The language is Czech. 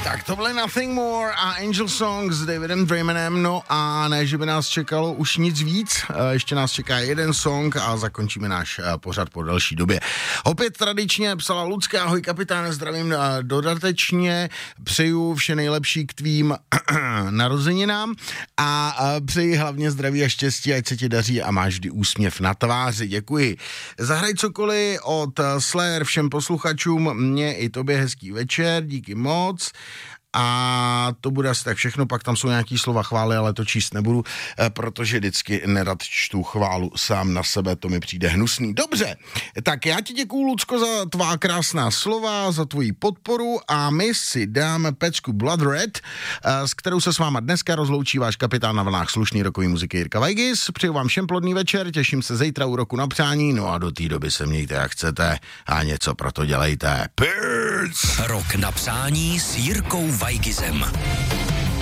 Tak to byly Nothing More a Angel Song s Davidem Draymanem, no a ne, že by nás čekalo už nic víc, ještě nás čeká jeden song a zakončíme náš pořad po delší době. Opět tradičně psala Lucka, ahoj kapitáne, zdravím dodatečně, přeju vše nejlepší k tvým narozeninám a přeji hlavně zdraví a štěstí, ať se ti daří a máš vždy úsměv na tváři, děkuji. Zahraj cokoliv od Slayer všem posluchačům, mně i tobě hezký večer, díky moc. A to bude asi tak všechno, pak tam jsou nějaký slova chvály, ale to číst nebudu, protože vždycky nerad čtu chválu sám na sebe, to mi přijde hnusný. Dobře, tak já ti děkuju, Lucko, za tvá krásná slova, za tvoji podporu a my si dáme pecku Blood Red, s kterou se s váma dneska rozloučí váš kapitán na vlnách slušný rokový muziky Jirka Vajgis. Přeju vám všem plodný večer, těším se zítra u Roku na přání, no a do té doby se mějte jak chcete a něco pro to dělejte. Peace! Rok na přání s Jirkou Vajgizem.